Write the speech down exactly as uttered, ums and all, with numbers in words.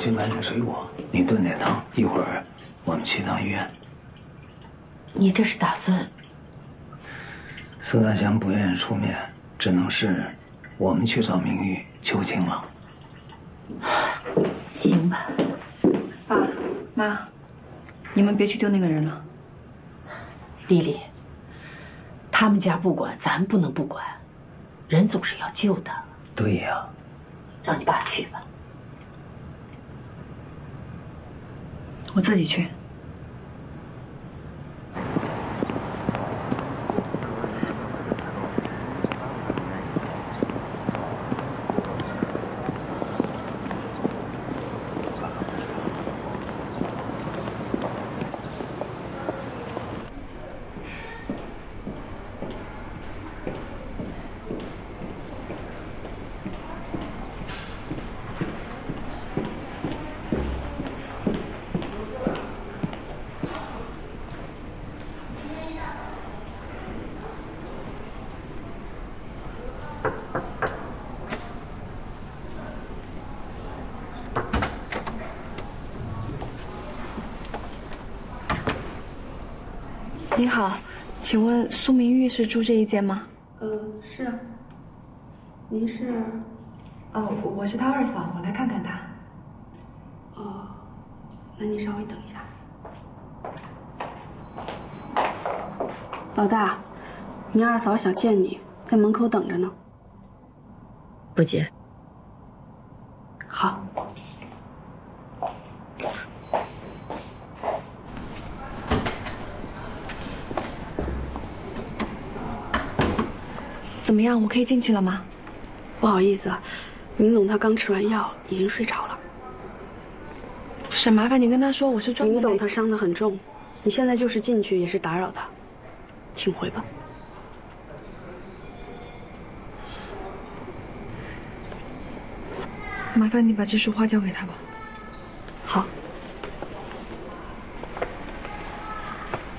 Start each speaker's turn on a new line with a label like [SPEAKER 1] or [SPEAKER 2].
[SPEAKER 1] 去买点水果，你炖点汤，一会儿我们去趟医院。
[SPEAKER 2] 你这是打算？
[SPEAKER 1] 苏大强不愿意出面，只能是我们去找明玉求情了。
[SPEAKER 2] 行吧。
[SPEAKER 3] 爸妈，你们别去丢那个人了。
[SPEAKER 2] 丽丽，他们家不管，咱不能不管，人总是要救的。
[SPEAKER 1] 对呀，
[SPEAKER 2] 让你爸去吧。
[SPEAKER 3] 我自己去。
[SPEAKER 4] 您好，请问苏明玉是住这一间吗？
[SPEAKER 5] 呃，是啊。您是？哦，我是他二嫂，我来看看他。哦，那你稍微等一下。老大，你二嫂想见你，在门口等着呢。
[SPEAKER 2] 不接。
[SPEAKER 5] 好。
[SPEAKER 4] 怎么样，我可以进去了吗？
[SPEAKER 5] 不好意思啊，明总他刚吃完药，已经睡着了。
[SPEAKER 4] 沈，麻烦你跟他说我是专门。
[SPEAKER 5] 明总他伤得很重，你现在就是进去也是打扰他，请回吧。
[SPEAKER 4] 麻烦你把这束花交给他吧。
[SPEAKER 5] 好。